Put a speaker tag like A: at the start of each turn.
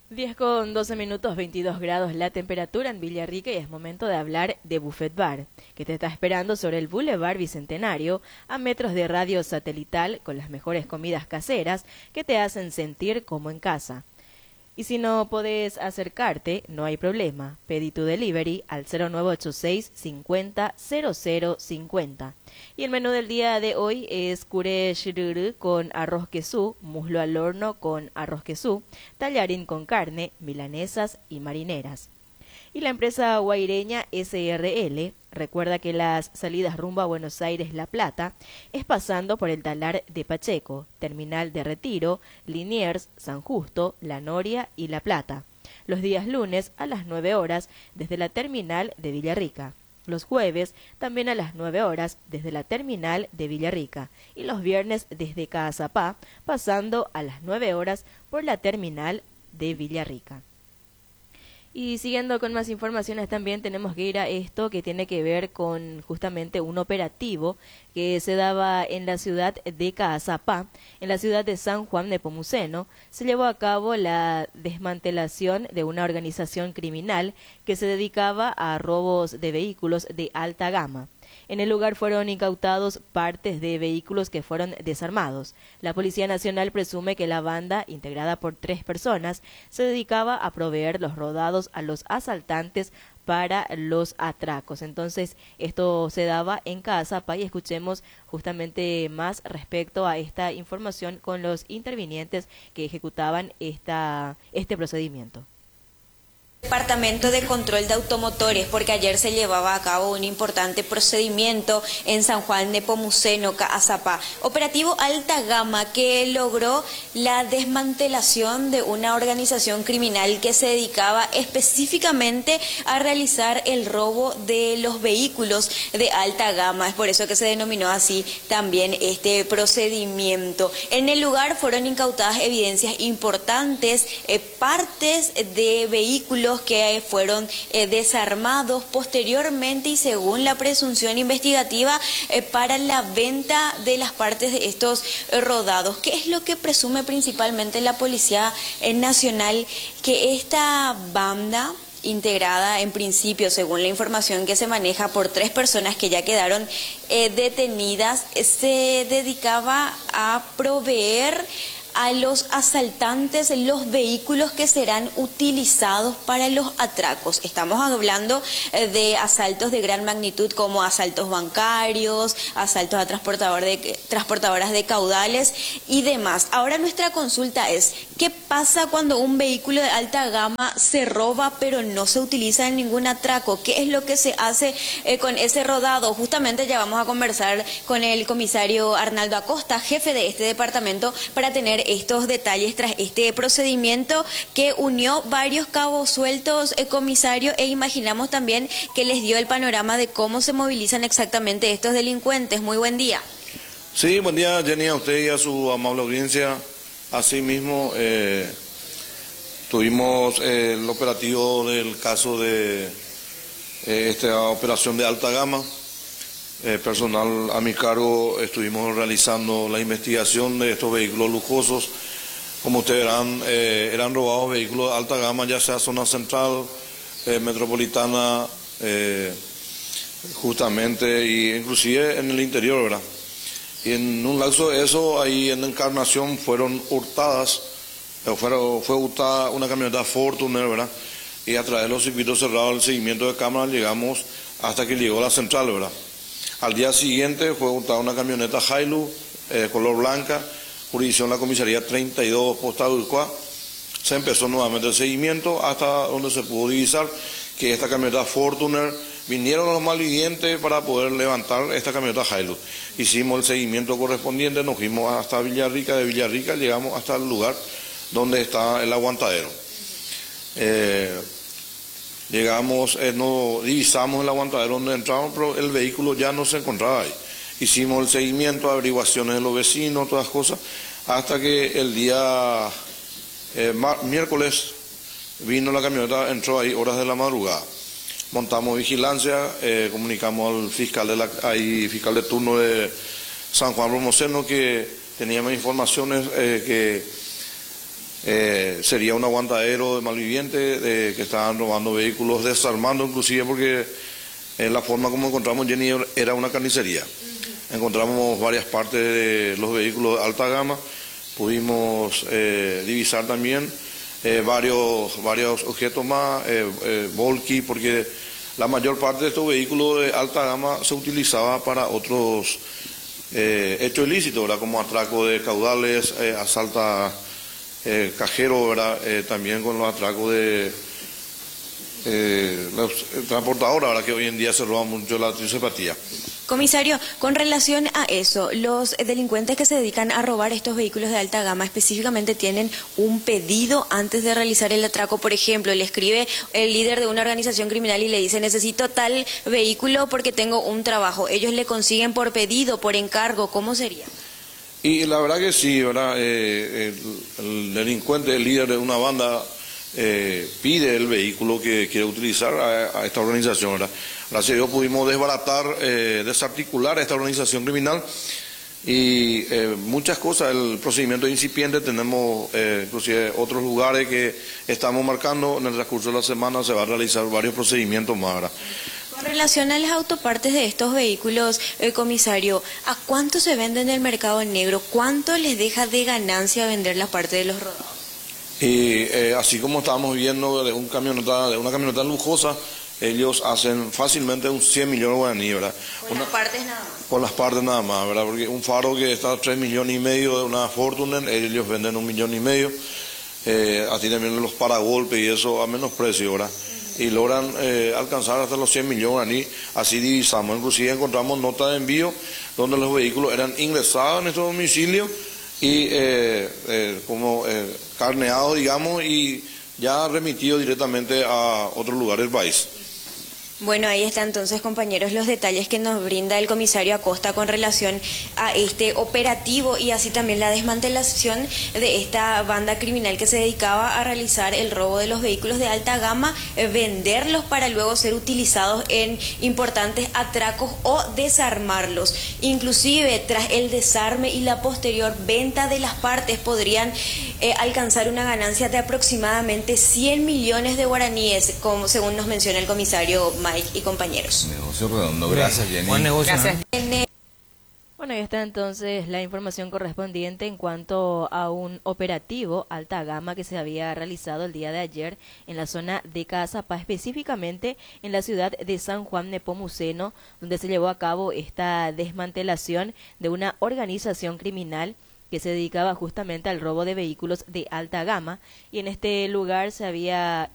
A: 10 con 12 minutos, 22 grados la temperatura en Villarrica y es momento de hablar de Buffet Bar, que te está esperando sobre el Boulevard Bicentenario, a metros de radio satelital, con las mejores comidas caseras que te hacen sentir como en casa. Y si no podés acercarte, no hay problema. Pedí tu delivery al 0986 50 00 50. Y el menú del día de hoy es curé shiruru con arroz quesú, muslo al horno con arroz quesú, tallarín con carne, milanesas y marineras. Y la empresa guaireña SRL recuerda que las salidas rumbo a Buenos Aires La Plata es pasando por el Talar de Pacheco, Terminal de Retiro, Liniers, San Justo, La Noria y La Plata. Los días lunes a las 9 horas desde la terminal de Villarrica. Los jueves también a las 9 horas desde la terminal de Villarrica. Y los viernes desde Caazapá pasando a las 9 horas por la terminal de Villarrica. Y siguiendo con más informaciones también tenemos que ir a esto que tiene que ver con justamente un operativo que se daba en la ciudad de Caazapá, en la ciudad de San Juan de Nepomuceno. Se llevó a cabo la desmantelación de una organización criminal que se dedicaba a robos de vehículos de alta gama. En el lugar fueron incautados partes de vehículos que fueron desarmados. La Policía Nacional presume que la banda, integrada por 3 personas, se dedicaba a proveer los rodados a los asaltantes para los atracos. Entonces, esto se daba en Caazapá y escuchemos justamente más respecto a esta información con los intervinientes que ejecutaban este procedimiento.
B: Departamento de Control de Automotores, porque ayer se llevaba a cabo un importante procedimiento en San Juan de Nepomuceno, Caazapá. Operativo alta gama que logró la desmantelación de una organización criminal que se dedicaba específicamente a realizar el robo de los vehículos de alta gama. Es por eso que se denominó así también este procedimiento. En el lugar fueron incautadas evidencias importantes, partes de vehículos que fueron desarmados posteriormente y según la presunción investigativa para la venta de las partes de estos rodados. ¿Qué es lo que presume principalmente la Policía Nacional? Que esta banda, integrada en principio, según la información que se maneja, por 3 personas que ya quedaron detenidas, se dedicaba a proveer a los asaltantes los vehículos que serán utilizados para los atracos. Estamos hablando de asaltos de gran magnitud como asaltos bancarios, asaltos a transportadoras de caudales y demás. Ahora nuestra consulta es, ¿qué pasa cuando un vehículo de alta gama se roba pero no se utiliza en ningún atraco? ¿Qué es lo que se hace con ese rodado? Justamente ya vamos a conversar con el comisario Arnaldo Acosta, jefe de este departamento, para tener estos detalles tras este procedimiento que unió varios cabos sueltos, comisario, e imaginamos también que les dio el panorama de cómo se movilizan exactamente estos delincuentes. Muy buen día.
C: Sí, buen día, Jenny, a usted y a su amable audiencia. Asimismo, tuvimos el operativo del caso de esta operación de alta gama. Personal a mi cargo estuvimos realizando la investigación de estos vehículos lujosos. Como ustedes verán, eran robados vehículos de alta gama, ya sea zona central, metropolitana, justamente, y inclusive en el interior, ¿verdad? Y en un lapso de eso, ahí en Encarnación fueron hurtadas, fue hurtada una camioneta Fortuner, ¿verdad? Y a través de los circuitos cerrados, el seguimiento de cámaras, llegamos hasta que llegó a la central, ¿verdad? Al día siguiente fue hurtada una camioneta Hilux, color blanca, jurisdicción de la comisaría 32, Postal Urcoa. Se empezó nuevamente el seguimiento hasta donde se pudo divisar que esta camioneta Fortuner, vinieron los malvivientes para poder levantar esta camioneta Hilux. Hicimos el seguimiento correspondiente, nos fuimos hasta Villarrica, de Villarrica llegamos hasta el lugar donde está el aguantadero. Llegamos, no divisamos el aguantadero donde entramos, pero el vehículo ya no se encontraba ahí. Hicimos el seguimiento, averiguaciones de los vecinos, todas cosas, hasta que el día miércoles vino la camioneta, entró ahí horas de la madrugada. Montamos vigilancia, comunicamos al fiscal fiscal de turno de San Juan de Nepomuceno que teníamos informaciones que sería un aguantadero de malvivientes que estaban robando vehículos, desarmando inclusive, porque la forma como encontramos Jenny era una carnicería. Encontramos varias partes de los vehículos de alta gama, pudimos divisar también varios objetos más, volky, porque la mayor parte de estos vehículos de alta gama se utilizaba para otros hechos ilícitos, ¿verdad? Como atraco de caudales, asalta cajero, ¿verdad? También con los atracos de los transportadores, ¿verdad? Que hoy en día se roba mucho la tricepatía.
B: Comisario, con relación a eso, los delincuentes que se dedican a robar estos vehículos de alta gama específicamente tienen un pedido antes de realizar el atraco. Por ejemplo, le escribe el líder de una organización criminal y le dice: necesito tal vehículo porque tengo un trabajo. Ellos le consiguen por pedido, por encargo. ¿Cómo sería?
C: Y la verdad que sí, ¿verdad? El delincuente, el líder de una banda, pide el vehículo que quiere utilizar a esta organización, ¿verdad? Gracias a Dios pudimos desbaratar, desarticular a esta organización criminal y muchas cosas. El procedimiento es incipiente, tenemos inclusive otros lugares que estamos marcando. En el transcurso de la semana se va a realizar varios procedimientos más, ¿verdad?
B: Con relación a las autopartes de estos vehículos, comisario, ¿a cuánto se venden en el mercado negro? ¿Cuánto les deja de ganancia vender la parte de los rodados?
C: Y así como estábamos viendo de una camioneta lujosa, ellos hacen fácilmente un 100 millones de guaraní, ¿verdad?
B: Con las partes nada más.
C: Con las partes nada más, ¿verdad? Porque un faro que está a 3,5 millones de una Fortuner, ellos venden 1,5 millones. Así también los paragolpes y eso a menos precio, ¿verdad? Y logran alcanzar hasta los 100 millones de guaraní, así divisamos. Inclusive encontramos notas de envío donde los vehículos eran ingresados en nuestro domicilio y como carneados, digamos, y ya remitidos directamente a otro lugar del país.
B: Bueno, ahí está entonces, compañeros, los detalles que nos brinda el comisario Acosta con relación a este operativo y así también la desmantelación de esta banda criminal que se dedicaba a realizar el robo de los vehículos de alta gama, venderlos para luego ser utilizados en importantes atracos o desarmarlos. Inclusive, tras el desarme y la posterior venta de las partes, podrían alcanzar una ganancia de aproximadamente 100 millones de guaraníes, como según nos menciona el comisario Mike y compañeros.
D: Negocio redondo, gracias Jenny.
E: Buen negocio.
A: Bueno, ahí está entonces la información correspondiente en cuanto a un operativo alta gama que se había realizado el día de ayer en la zona de Cazapá, específicamente en la ciudad de San Juan Nepomuceno, donde se llevó a cabo esta desmantelación de una organización criminal que se dedicaba justamente al robo de vehículos de alta gama, y en este lugar se había